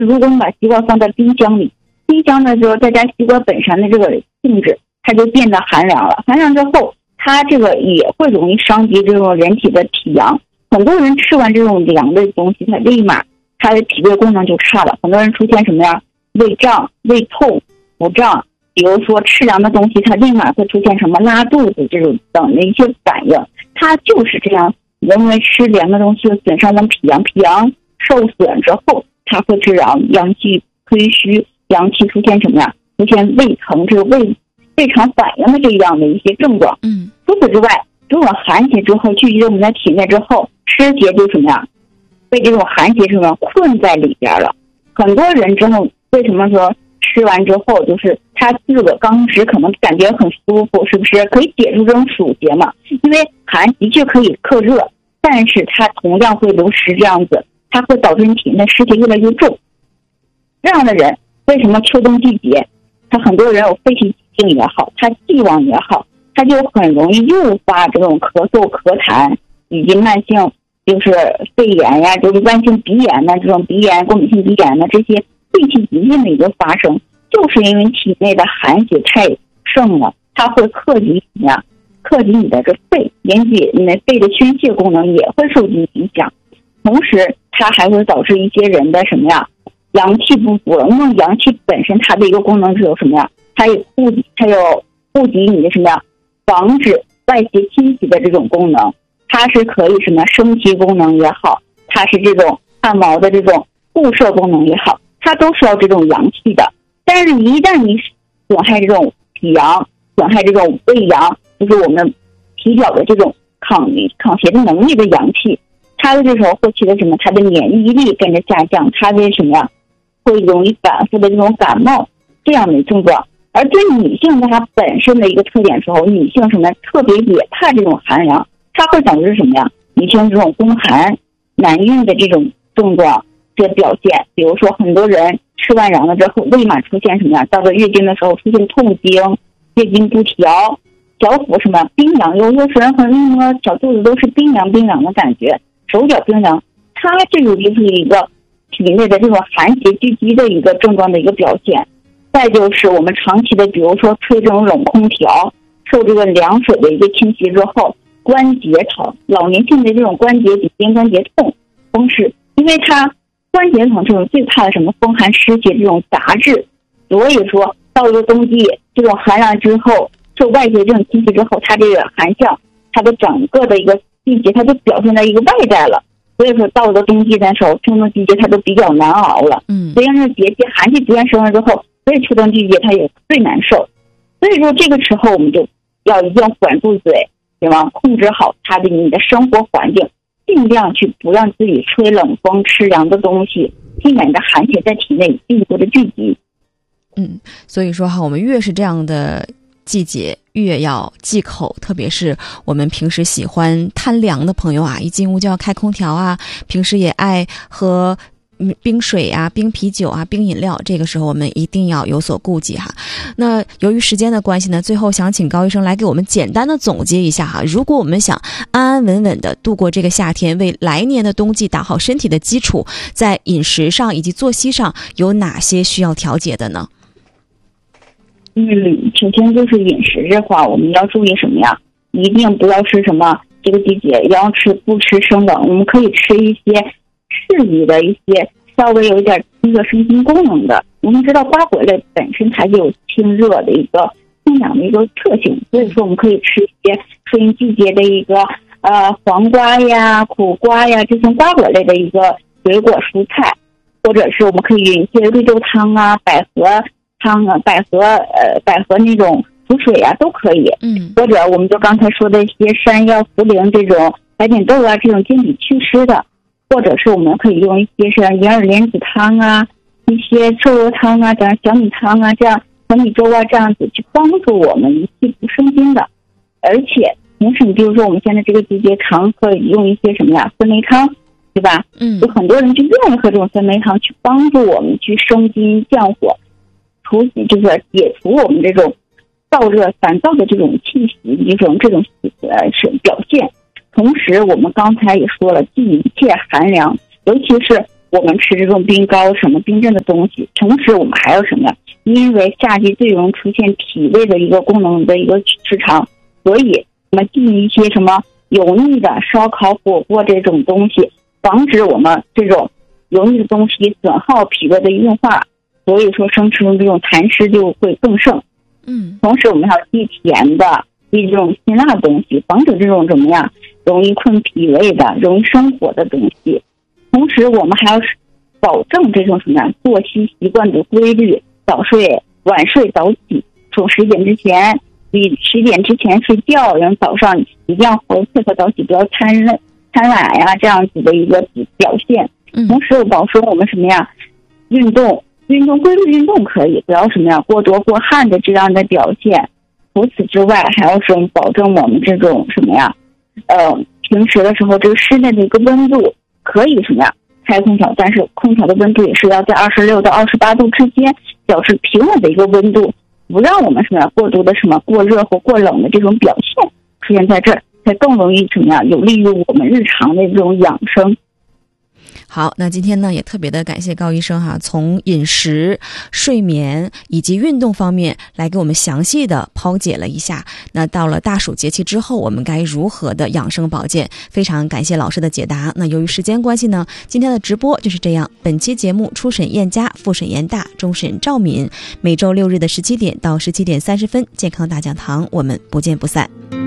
如果你把西瓜放在冰箱里，冰箱的时候再加西瓜本身的这个性质，它就变得寒凉了。寒凉之后，它这个也会容易伤及这种人体的体阳。很多人吃完这种凉的东西，他立马他的脾胃功能就差了。很多人出现什么呀？胃胀、胃痛、腹胀，比如说吃凉的东西，他立马会出现什么拉肚子这种等的一些反应。它就是这样，因为吃凉的东西损伤我们脾阳，脾阳受损之后，它会致阳气亏虚，阳气出现什么呀？出现胃疼，这个胃肠反应的这样的一些症状。除此之外，这种寒邪之后聚集在我们的体内之后，湿邪就什么呀？被这种寒邪什么困在里边了。很多人之后为什么说吃完之后就是他自个刚食可能感觉很舒服，是不是可以解除这种暑邪嘛？因为寒的确可以克热，但是它同样会流失，这样子它会导致你体内湿邪越来越重。这样的人为什么秋冬季节他很多人有肺气性也好，他气旺也好，他就很容易诱发这种咳嗽咳痰以及慢性就是肺炎呀，就是慢性鼻炎呐，这种鼻炎过敏性鼻炎呐，这些肺气疾病的一个发生，就是因为体内的寒邪太盛了，它会克己什么呀？克己你的这肺，引起你的肺的宣泄功能也会受影响。同时它还会导致一些人的什么呀？阳气不足了。因为阳气本身它的一个功能是有什么呀？它有护及你的什么呀？防止外邪侵袭的这种功能。它是可以什么升级功能也好，它是这种汗毛的这种固摄功能也好，它都需要这种阳气的。但是一旦你损害这种脾阳，损害这种胃阳，就是我们体表的这种抗邪的能力的阳气，它的这时候会起的什么？它的免疫力跟着下降，它的什么呀？会容易反复的这种感冒这样的症状。而对女性它本身的一个特点时候，女性什么特别也怕这种寒凉，它会导致什么呀？女性这种宫寒难孕的这种症状的表现。比如说很多人吃完凉了之后立马出现什么呀？到了月经的时候出现痛经、月经不调、小腹什么冰凉，有些人可能摸小肚子都是冰凉的感觉，手脚冰凉，它这个就是一个体内的这种寒邪聚集的一个症状的一个表现。再就是我们长期的比如说吹这种冷空调，受这个凉水的一个侵袭之后，关节疼，老年性的这种关节及肩关节痛，风湿，因为它关节疼这种最怕的什么风寒湿邪这种杂质，所以说到了冬季这种寒凉之后，受外邪这种侵袭之后，它这个寒象，它的整个的一个季节它就表现在一个外在了。所以说到了冬季的时候，秋冬季节它都比较难熬了。所以说节气寒气逐渐升了之后，所以秋冬季节它也最难受。所以说这个时候我们就要一定管住嘴，对吧？控制好它的你的生活环境，尽量去不让自己吹冷风、吃凉的东西，避免着寒邪在体内进一步的聚集。 所以说哈，我们越是这样的季节越要忌口，特别是我们平时喜欢贪凉的朋友啊，一进屋就要开空调啊，平时也爱喝冰水啊、冰啤酒啊、冰饮料，这个时候我们一定要有所顾忌哈。那由于时间的关系呢，最后想请高医生来给我们简单的总结一下哈。如果我们想安安稳稳的度过这个夏天，为来年的冬季打好身体的基础，在饮食上以及作息上有哪些需要调节的呢？ 首先就是饮食这块我们要注意什么呀？一定不要吃什么这个季节要不吃生冷，我们可以吃一些适宜的一些稍微有一点清热生津功能的。我们知道瓜果类本身它就有清热的一个清凉的一个特性，所以说我们可以吃一些顺应季节的一个黄瓜呀、苦瓜呀这种瓜果类的一个水果蔬菜，或者是我们可以饮一些绿豆汤啊、百合汤啊、百合那种补水啊都可以。或者我们就刚才说的一些山药、茯苓这种白扁豆啊这种健脾祛湿的，或者是我们可以用一些是银耳莲子汤啊、一些瘦肉汤啊、这样小米汤啊、这样小米粥啊这样子去帮助我们一气不生津的。而且同时你比如说我们现在这个季节常可以用一些什么呀酸梅汤，对吧？有很多人就愿意喝这种酸梅汤去帮助我们去生津降火，就是解除我们这种燥热烦躁的这种气息这种表现。同时我们刚才也说了，忌一切寒凉，尤其是我们吃这种冰糕什么冰镇的东西。同时我们还有什么呀？因为夏季最容易出现脾胃的一个功能的一个失常，所以我们禁一些什么油腻的烧烤火锅这种东西，防止我们这种油腻的东西损耗脾胃的运化，所以说生吃中这种痰湿就会更盛。同时我们还要忌甜的，忌这种辛辣的东西，防止这种怎么样容易困脾胃的、容易生火的东西。同时我们还要保证这种什么样作息习惯的规律，早睡晚睡早起，从10点之前睡觉，然后早上一定要活配合早起，不要贪懒呀，这样子的一个表现。同时我保证我们什么呀运动规律运动可以，不要什么呀过多过汗的这样的表现。除此之外还要说保证我们这种什么呀平时的时候这个室内的一个温度可以什么呀开空调，但是空调的温度也是要在26到28度之间，保持平稳的一个温度，不让我们什么呀过度的什么过热或过冷的这种表现出现在这儿，才更容易什么呀有利于我们日常的这种养生。 好，那今天呢也特别的感谢高医生哈，从饮食、睡眠以及运动方面来给我们详细的剖解了一下。那到了大暑节气之后，我们该如何的养生保健？非常感谢老师的解答。那由于时间关系呢，今天的直播就是这样。本期节目初审燕佳，复审燕大，终审赵敏，每周6日的17点到17点30分，健康大讲堂，我们不见不散。